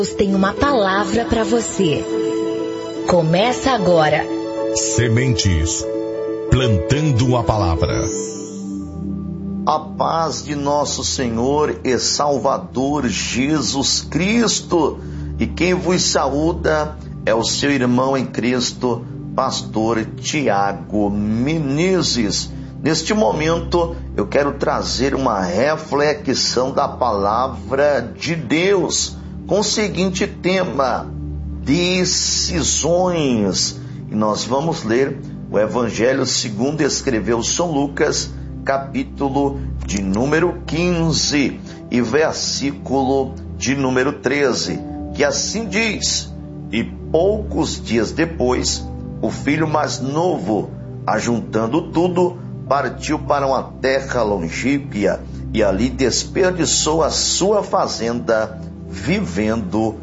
Deus tem uma palavra para você. Começa agora. Sementes, plantando a palavra. A paz de nosso Senhor e Salvador Jesus Cristo. E quem vos saúda é o seu irmão em Cristo, pastor Tiago Menezes. Neste momento, eu quero trazer uma reflexão da palavra de Deus com o seguinte tema: decisões. E nós vamos ler o Evangelho segundo escreveu São Lucas, capítulo de número 15 e versículo de número 13, que assim diz: E poucos dias depois, o filho mais novo, ajuntando tudo, partiu para uma terra longínqua e ali desperdiçou a sua fazenda, vivendo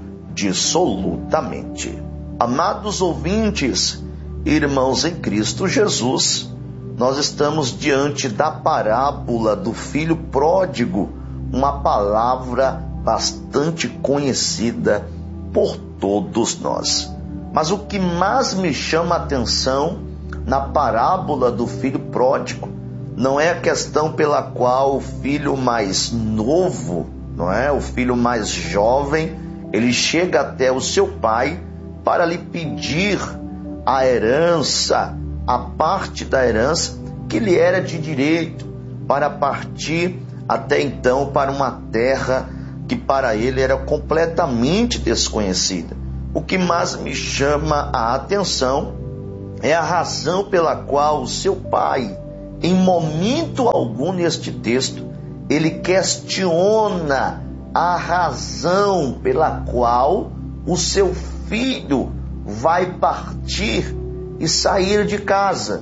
dissolutamente. Amados ouvintes, irmãos em Cristo Jesus, nós estamos diante da parábola do filho pródigo, uma palavra bastante conhecida por todos nós. Mas o que mais me chama a atenção na parábola do filho pródigo não é a questão pela qual o filho mais novo, não é, o filho mais jovem, ele chega até o seu pai para lhe pedir a herança, a parte da herança que lhe era de direito, para partir até então para uma terra que para ele era completamente desconhecida. O que mais me chama a atenção é a razão pela qual o seu pai, em momento algum neste texto, ele questiona a razão pela qual o seu filho vai partir e sair de casa.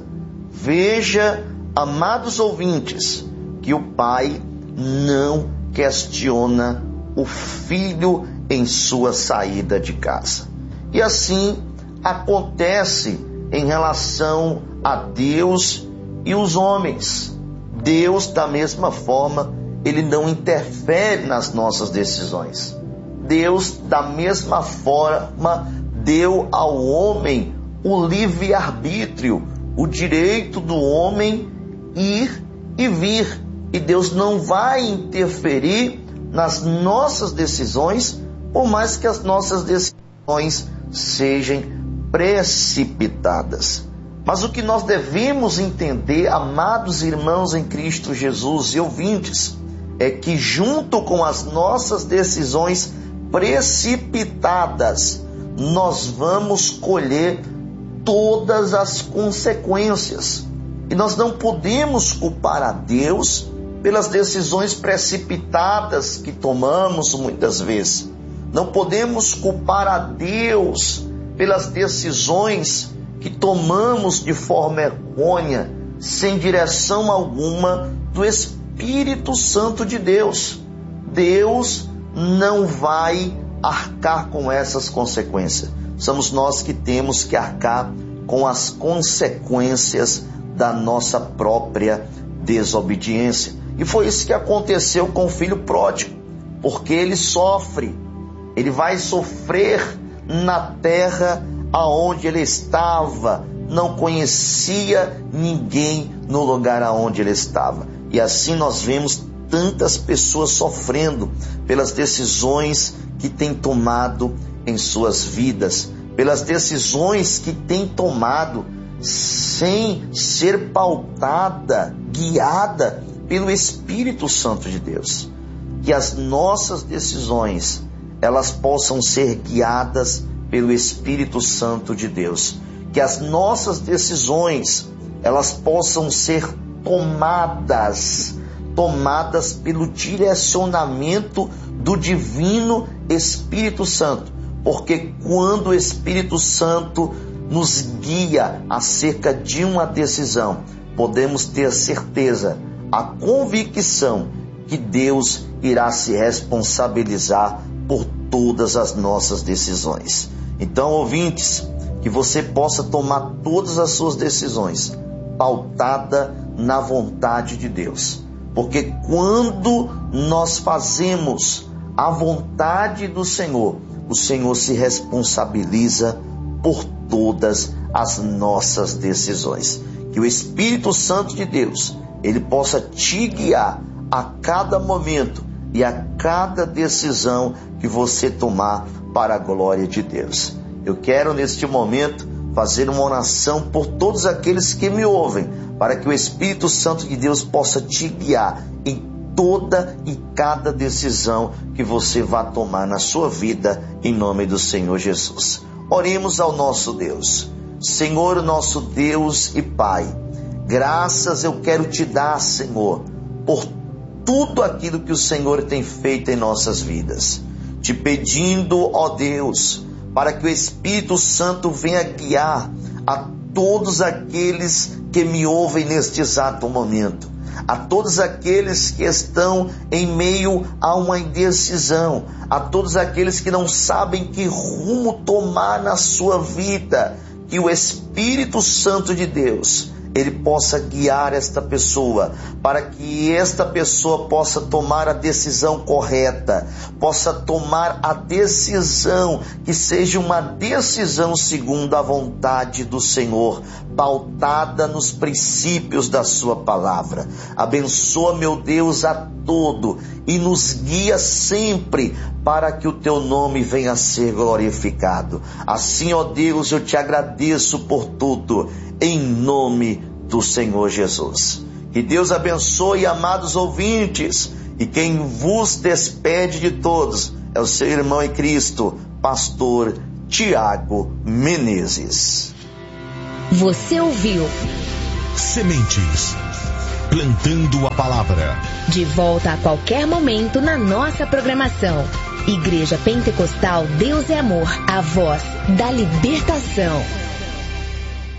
Veja, amados ouvintes, que o pai não questiona o filho em sua saída de casa. E assim acontece em relação a Deus e os homens. Deus, da mesma forma, ele não interfere nas nossas decisões. Deus, da mesma forma, deu ao homem o livre-arbítrio, o direito do homem ir e vir. E Deus não vai interferir nas nossas decisões, por mais que as nossas decisões sejam precipitadas. Mas o que nós devemos entender, amados irmãos em Cristo Jesus e ouvintes, é que junto com as nossas decisões precipitadas, nós vamos colher todas as consequências. E nós não podemos culpar a Deus pelas decisões precipitadas que tomamos muitas vezes. Não podemos culpar a Deus pelas decisões que tomamos de forma errônea, sem direção alguma do Espírito Santo de Deus. Deus não vai arcar com essas consequências. Somos nós que temos que arcar com as consequências da nossa própria desobediência. E foi isso que aconteceu com o filho pródigo, porque ele sofre, ele vai sofrer na terra aonde ele estava, não conhecia ninguém no lugar aonde ele estava. E assim nós vemos tantas pessoas sofrendo pelas decisões que têm tomado em suas vidas, pelas decisões que têm tomado sem ser pautada, guiada pelo Espírito Santo de Deus. Que as nossas decisões, elas possam ser guiadas pelo Espírito Santo de Deus. Que as nossas decisões, elas possam ser tomadas pelo direcionamento do divino Espírito Santo. Porque quando o Espírito Santo nos guia acerca de uma decisão, podemos ter certeza, a convicção que Deus irá se responsabilizar por todas as nossas decisões. Então, ouvintes, que você possa tomar todas as suas decisões pautada na vontade de Deus. Porque quando nós fazemos a vontade do Senhor, o Senhor se responsabiliza por todas as nossas decisões. Que o Espírito Santo de Deus, ele possa te guiar a cada momento e a cada decisão que você tomar para a glória de Deus. Eu quero neste momento fazer uma oração por todos aqueles que me ouvem, para que o Espírito Santo de Deus possa te guiar em toda e cada decisão que você vai tomar na sua vida, em nome do Senhor Jesus. Oremos ao nosso Deus. Senhor, nosso Deus e Pai, graças eu quero te dar, Senhor, por tudo aquilo que o Senhor tem feito em nossas vidas. Te pedindo, ó Deus, para que o Espírito Santo venha guiar a todos aqueles que me ouvem neste exato momento, a todos aqueles que estão em meio a uma indecisão, a todos aqueles que não sabem que rumo tomar na sua vida, que o Espírito Santo de Deus, ele possa guiar esta pessoa, para que esta pessoa possa tomar a decisão correta, possa tomar a decisão que seja uma decisão segundo a vontade do Senhor, pautada nos princípios da sua palavra. Abençoa, meu Deus, a todo e nos guia sempre para que o teu nome venha a ser glorificado. Assim, ó Deus, eu te agradeço por tudo, em nome do Senhor Jesus. Que Deus abençoe, amados ouvintes, e quem vos despede de todos é o seu irmão em Cristo, pastor Tiago Menezes. Você ouviu Sementes, plantando a palavra. De volta a qualquer momento na nossa programação. Igreja Pentecostal Deus é Amor, a voz da libertação.